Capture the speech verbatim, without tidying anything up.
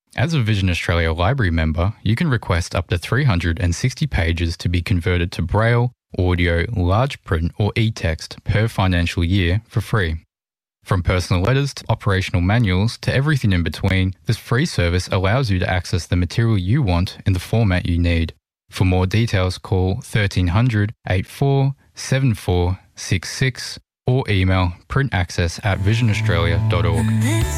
As a Vision Australia Library member, you can request up to three hundred sixty pages to be converted to Braille, audio, large print or e-text per financial year for free. From personal letters to operational manuals to everything in between, this free service allows you to access the material you want in the format you need. For more details, call thirteen hundred, eighty-four, seventy-four, sixty-six or email printaccess at vision australia dot org.